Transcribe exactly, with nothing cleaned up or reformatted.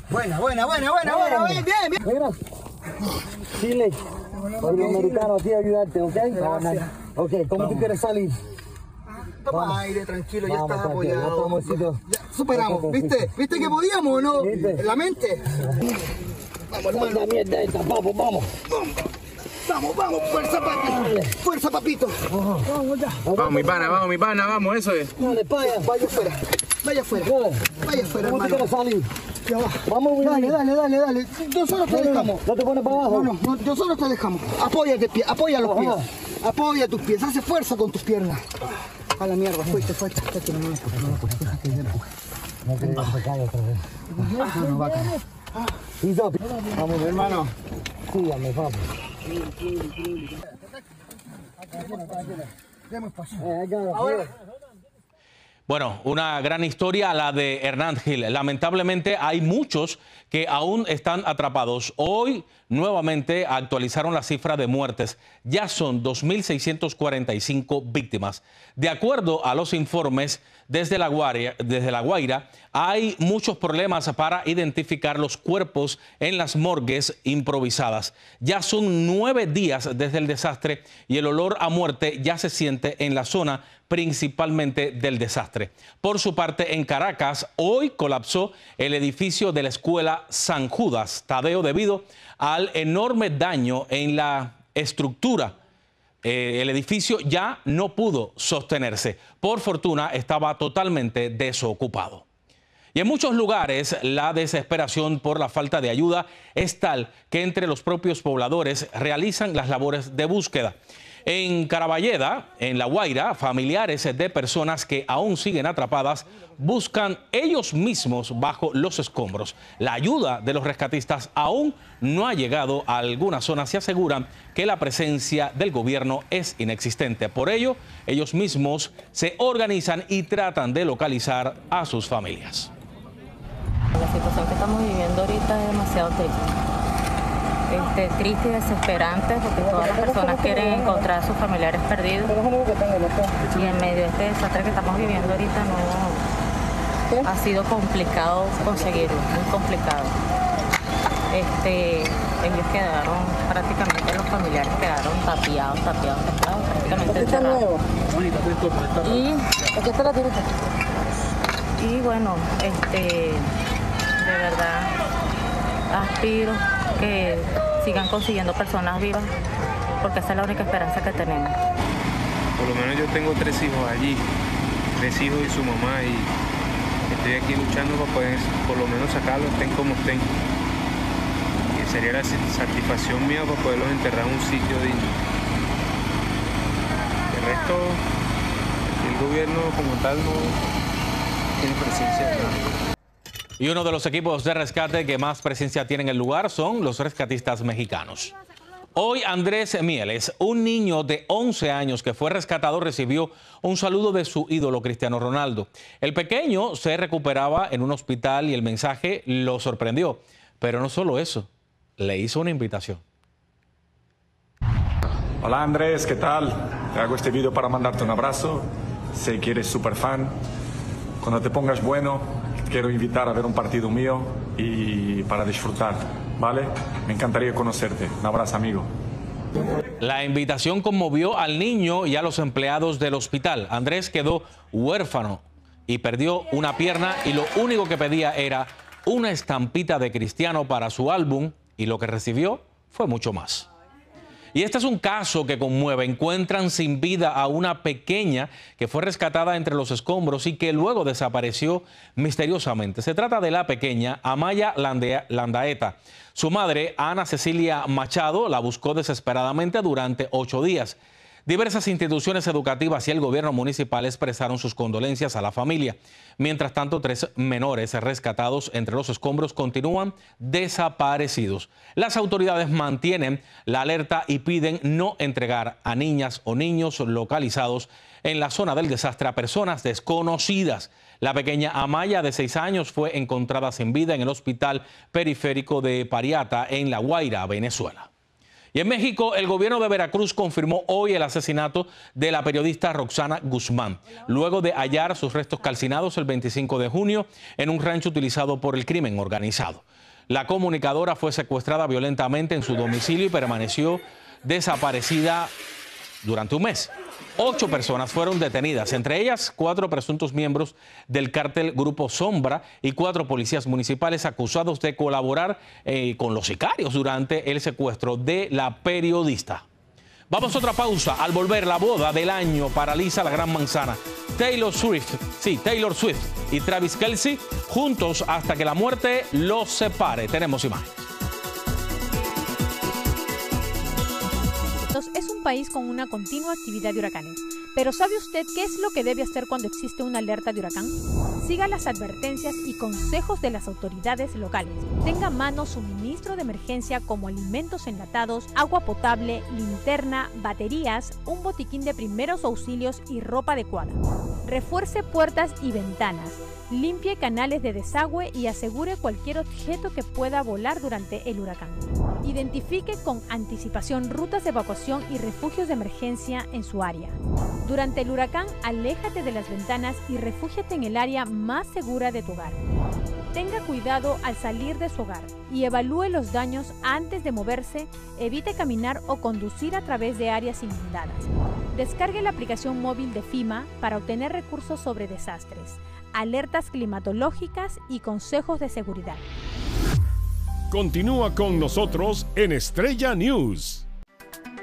Buena, buena, buena, buena, buena, bien, bien, bien. Mira, Chile, soy americano aquí a ayudarte, ¿ok? Gracias. Ok, ¿cómo tú quieres salir? Toma aire, tranquilo, ya Vamos, estás Tati, apoyado. ya estamos, chicos. Ya superamos, Ok, ¿viste? sí. ¿Viste que podíamos o no? ¿Viste? En la mente. Vamos, hermano. La mierda esta, vamos, vamos. Vamos, vamos, fuerza, papi. Fuerza, papito. Vamos, ya. Vamos, mi pana, vamos, mi pana, vamos, eso es. Dale, paya. Vaya afuera, vaya afuera, Dale. vaya afuera, ¿Cómo tú hermano. quieres salir? Ya va. Vamos, Willy. Dale, dale, dale, dale. Nosotros te dejamos. ¿No te pones para abajo? No, no, no, nosotros te dejamos. Apóyate, pie, apoya los pies. Ajá. Apoya tus pies, hace fuerza con tus piernas. A la mierda, fuiste, fuiste. fuiste, no me empujes, no me empujes, deja que yo empuje. No quería que se caiga otra vez. Ah, no va a caer. Listo. Vamos, hermano. Síganme, papi. Demos paso. Eh, I got it. Ahora. Bueno, una gran historia la de Hernán Gil. Lamentablemente hay muchos que aún están atrapados. Hoy nuevamente actualizaron la cifra de muertes. Ya son dos mil seiscientas cuarenta y cinco víctimas. De acuerdo a los informes desde La Guaira, desde La Guaira, hay muchos problemas para identificar los cuerpos en las morgues improvisadas. Ya son nueve días desde el desastre y el olor a muerte ya se siente en la zona principalmente del desastre. Por su parte, en Caracas, hoy colapsó el edificio de la escuela San Judas Tadeo debido al enorme daño en la estructura. Eh, el edificio ya no pudo sostenerse. Por fortuna, estaba totalmente desocupado. Y en muchos lugares la desesperación por la falta de ayuda es tal que entre los propios pobladores realizan las labores de búsqueda. En Caraballeda, en La Guaira, familiares de personas que aún siguen atrapadas buscan ellos mismos bajo los escombros. La ayuda de los rescatistas aún no ha llegado a algunas zonas y aseguran que la presencia del gobierno es inexistente. Por ello, ellos mismos se organizan y tratan de localizar a sus familias. La situación que estamos viviendo ahorita es demasiado triste. Este, triste y desesperante porque todas las personas quieren encontrar a sus familiares perdidos y en medio de este desastre que estamos viviendo ahorita no ha sido complicado conseguirlo, muy complicado. Este, ellos quedaron prácticamente, los familiares quedaron tapiados, tapiados, tapiados, prácticamente encerrados. Y, y bueno, este, de verdad aspiro que sigan consiguiendo personas vivas, porque esa es la única esperanza que tenemos. Por lo menos yo tengo tres hijos allí, tres hijos y su mamá, y estoy aquí luchando para poder por lo menos sacarlos, estén como estén. Y sería la satisfacción mía para poderlos enterrar en un sitio digno. El resto, el gobierno como tal no tiene presencia de nada. Y uno de los equipos de rescate que más presencia tiene en el lugar son los rescatistas mexicanos. Hoy Andrés Mieles, un niño de once años que fue rescatado, recibió un saludo de su ídolo Cristiano Ronaldo. El pequeño se recuperaba en un hospital y el mensaje lo sorprendió. Pero no solo eso, le hizo una invitación. Hola Andrés, ¿qué tal? Te hago este vídeo para mandarte un abrazo. Sé que eres súper fan. Cuando te pongas bueno, quiero invitar a ver un partido mío y para disfrutar, ¿vale? Me encantaría conocerte. Un abrazo, amigo. La invitación conmovió al niño y a los empleados del hospital. Andrés quedó huérfano y perdió una pierna y lo único que pedía era una estampita de Cristiano para su álbum y lo que recibió fue mucho más. Y este es un caso que conmueve. Encuentran sin vida a una pequeña que fue rescatada entre los escombros y que luego desapareció misteriosamente. Se trata de la pequeña Amaya Landaeta. Su madre, Ana Cecilia Machado, la buscó desesperadamente durante ocho días. Diversas instituciones educativas y el gobierno municipal expresaron sus condolencias a la familia. Mientras tanto, tres menores rescatados entre los escombros continúan desaparecidos. Las autoridades mantienen la alerta y piden no entregar a niñas o niños localizados en la zona del desastre a personas desconocidas. La pequeña Amaya, de seis años, fue encontrada sin vida en el hospital periférico de Pariata, en La Guaira, Venezuela. Y en México, el gobierno de Veracruz confirmó hoy el asesinato de la periodista Roxana Guzmán, luego de hallar sus restos calcinados el veinticinco de junio en un rancho utilizado por el crimen organizado. La comunicadora fue secuestrada violentamente en su domicilio y permaneció desaparecida durante un mes. Ocho personas fueron detenidas, entre ellas cuatro presuntos miembros del cártel Grupo Sombra y cuatro policías municipales acusados de colaborar eh, con los sicarios durante el secuestro de la periodista. Vamos a otra pausa. Al volver, la boda del año paraliza la Gran Manzana. Taylor Swift, sí, Taylor Swift y Travis Kelce juntos hasta que la muerte los separe. Tenemos imágenes. Es un país con una continua actividad de huracanes. Pero ¿sabe usted qué es lo que debe hacer cuando existe una alerta de huracán? Siga las advertencias y consejos de las autoridades locales. Tenga a mano suministro de emergencia como alimentos enlatados, agua potable, linterna, baterías, un botiquín de primeros auxilios y ropa adecuada. Refuerce puertas y ventanas. Limpie canales de desagüe y asegure cualquier objeto que pueda volar durante el huracán. Identifique con anticipación rutas de evacuación y refugios de emergencia en su área. Durante el huracán, aléjate de las ventanas y refúgiate en el área más segura de tu hogar. Tenga cuidado al salir de su hogar y evalúe los daños antes de moverse. Evite caminar o conducir a través de áreas inundadas. Descargue la aplicación móvil de FEMA para obtener recursos sobre desastres, alertas climatológicas y consejos de seguridad. Continúa con nosotros en Estrella News.